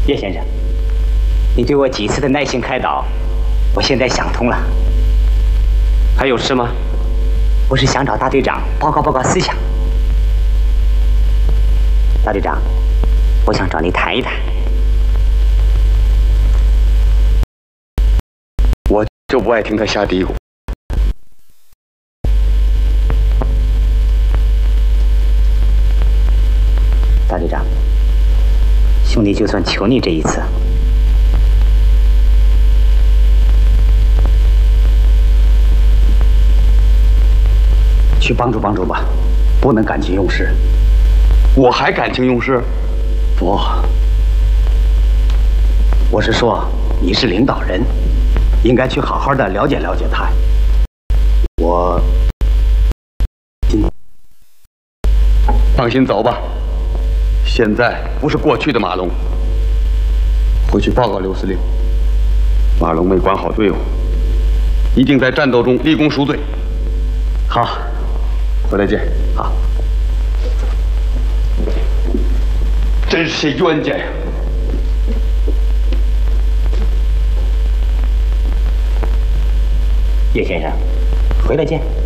叶先生，你对我几次的耐心开导，我现在想通了。 还有事吗？ 我是想找大队长报告思想。大队长，我想找你谈一谈。 我就不爱听他瞎嘀咕。 大队长，兄弟就算求你这一次。去帮助帮助吧，不能感情用事。 我还感情用事？ 不，我是说你是领导人，应该去好好的了解了解他。我放心走吧，现在不是过去的马龙。回去报告刘司令，马龙没管好队伍，一定在战斗中立功赎罪。 好， 回来见。 好。 真是些冤家呀！ 叶先生，回来见。